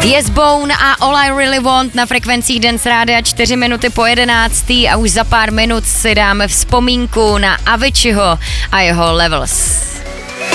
Yes Bone a All I Really Want na frekvencích Dance Rádia 4 minuty po 11. a už za pár minut si dáme vzpomínku na Aviciiho a jeho Levels.